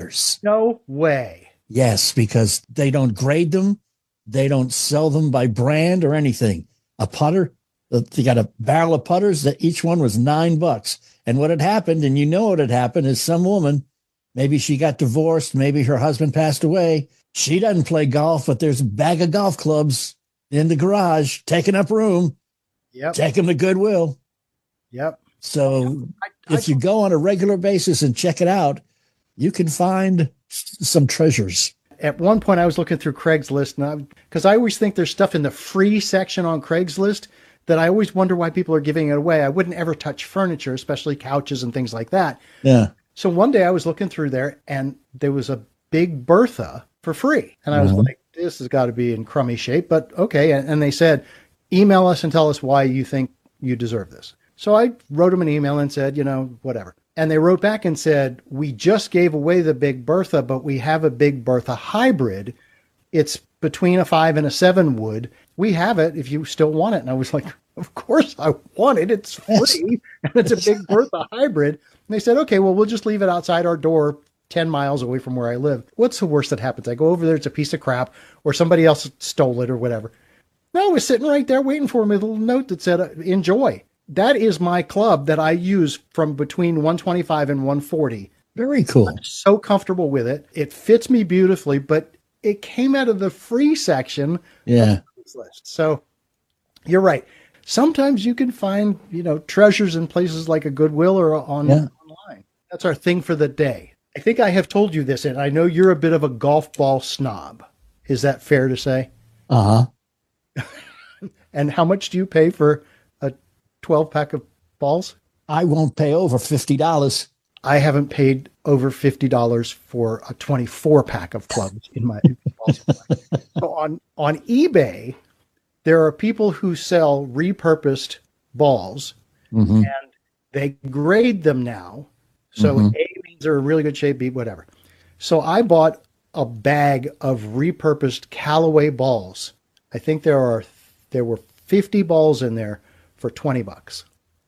putters. No way. Yes, because they don't grade them. They don't sell them by brand or anything. A putter, they got a barrel of putters that each one was $9. And what had happened, and you know what had happened, is some woman, maybe she got divorced, maybe her husband passed away. She doesn't play golf, but there's a bag of golf clubs in the garage taking up room. Yep. Take them to Goodwill. Yep. So if you go on a regular basis and check it out, you can find some treasures. At one point, I was looking through Craigslist, because I always think there's stuff in the free section on Craigslist that I always wonder why people are giving it away. I wouldn't ever touch furniture, especially couches and things like that. Yeah. So one day I was looking through there, and there was a Big Bertha for free. And I was like, this has got to be in crummy shape, but okay. And they said, email us and tell us why you think you deserve this. So I wrote them an email and said, whatever. And they wrote back and said, we just gave away the Big Bertha, but we have a Big Bertha hybrid. It's between a 5 and a 7 wood. We have it if you still want it. And I was like, of course I want it. It's free. And it's a Big Bertha hybrid. And they said, okay, well, we'll just leave it outside our door 10 miles away from where I live. What's the worst that happens? I go over there, it's a piece of crap, or somebody else stole it or whatever. No, I was sitting right there waiting for me, a little note that said, enjoy. That is my club that I use from between 125 and 140. Very cool. I'm so comfortable with it. It fits me beautifully, but it came out of the free section. Yeah. List. So you're right. Sometimes you can find, treasures in places like a Goodwill or online. That's our thing for the day. I think I have told you this, and I know you're a bit of a golf ball snob. Is that fair to say? Uh-huh. And how much do you pay for a 12-pack of balls? I won't pay over $50. I haven't paid over $50 for a 24-pack of clubs in my balls. So on eBay, there are people who sell repurposed balls, and they grade them now. So A means they're in really good shape, B, whatever. So I bought a bag of repurposed Callaway balls. I think there were 50 balls in there for $20.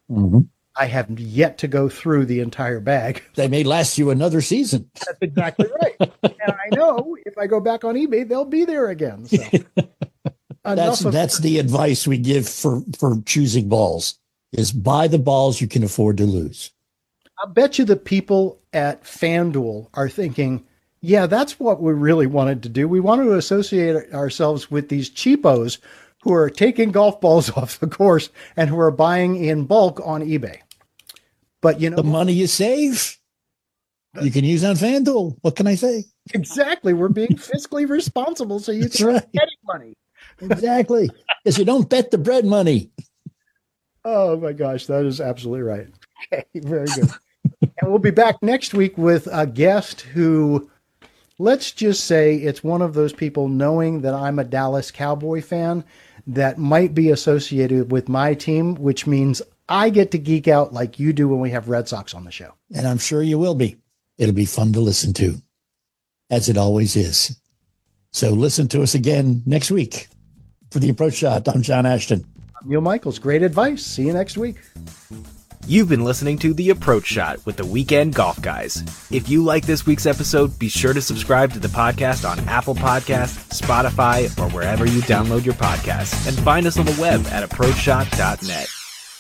I have yet to go through the entire bag. They may last you another season. That's exactly right. And I know if I go back on eBay, they'll be there again. So. That's the advice we give for choosing balls, is buy the balls you can afford to lose. I bet you the people at FanDuel are thinking, yeah, that's what we really wanted to do. We wanted to associate ourselves with these cheapos who are taking golf balls off the course and who are buying in bulk on eBay. But the money you save, you can use on FanDuel. What can I say? Exactly. We're being fiscally responsible so you can get money. Exactly. Because you don't bet the bread money. Oh, my gosh. That is absolutely right. Okay. Very good. And we'll be back next week with a guest who, let's just say it's one of those people, knowing that I'm a Dallas Cowboy fan, that might be associated with my team, which means I get to geek out like you do when we have Red Sox on the show. And I'm sure you will be. It'll be fun to listen to, as it always is. So listen to us again next week. For The Approach Shot, I'm John Ashton. I'm Neil Michaels. Great advice. See you next week. You've been listening to The Approach Shot with the Weekend Golf Guys. If you like this week's episode, be sure to subscribe to the podcast on Apple Podcasts, Spotify, or wherever you download your podcasts. And find us on the web at approachshot.net.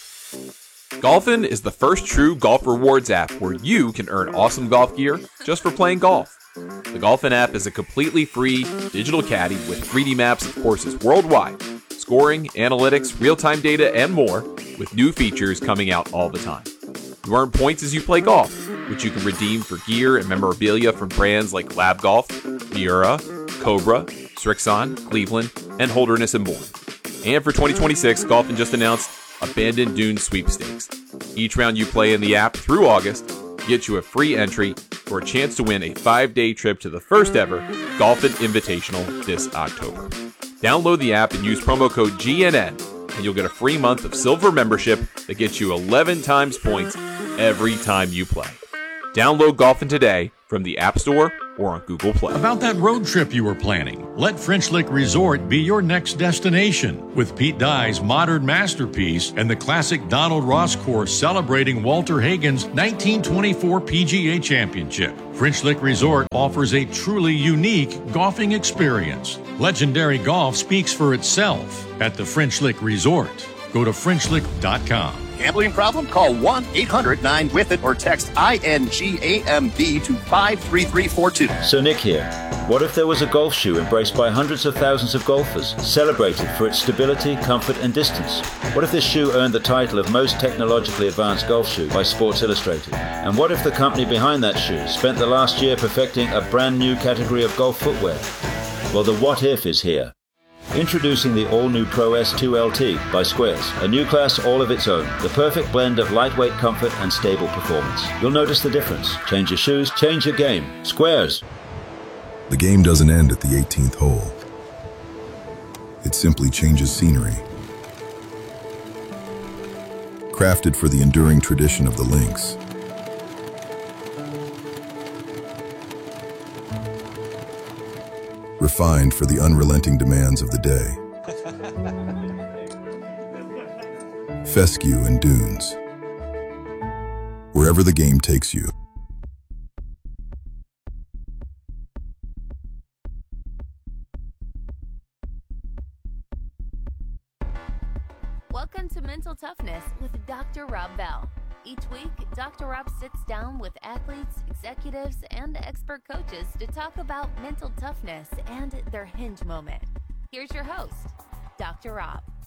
Golfin is the first true golf rewards app where you can earn awesome golf gear just for playing golf. The Golfin app is a completely free digital caddy with 3D maps of courses worldwide, scoring, analytics, real-time data, and more, with new features coming out all the time. You earn points as you play golf, which you can redeem for gear and memorabilia from brands like Lab Golf, Miura, Cobra, Srixon, Cleveland, and Holderness and Bourne. And for 2026, Golfin just announced Abandoned Dunes Sweepstakes. Each round you play in the app through August gets you a free entry for a chance to win a 5-day trip to the first ever Golfin Invitational this October. Download the app and use promo code GNN, and you'll get a free month of silver membership that gets you 11 times points every time you play. Download Golfin today from the App Store or on Google Play. About that road trip you were planning, let French Lick Resort be your next destination. With Pete Dye's modern masterpiece and the classic Donald Ross course celebrating Walter Hagen's 1924 PGA Championship, French Lick Resort offers a truly unique golfing experience. Legendary golf speaks for itself at the French Lick Resort. Go to FrenchLick.com. Gambling problem? Call 1-800-9-WITH-IT or text INGAMB to 53342. So Nick here. What if there was a golf shoe embraced by hundreds of thousands of golfers, celebrated for its stability, comfort, and distance? What if this shoe earned the title of most technologically advanced golf shoe by Sports Illustrated? And what if the company behind that shoe spent the last year perfecting a brand new category of golf footwear? Well, the what if is here. Introducing the all-new Pro S2 LT by Squares, a new class all of its own, the perfect blend of lightweight comfort and stable performance. You'll notice the difference. Change your shoes, change your game. Squares. The game doesn't end at the 18th hole. It simply changes scenery. Crafted for the enduring tradition of the links. Refined for the unrelenting demands of the day. Fescue and dunes. Wherever the game takes you. Welcome to Mental Toughness with Dr. Rob Bell. Each week, Dr. Rob sits down with athletes, executives, and expert coaches to talk about mental toughness and their hinge moment. Here's your host, Dr. Rob.